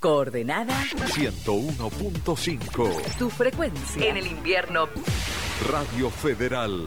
Coordenada 101.5. tu frecuencia. En el invierno. Radio Federal.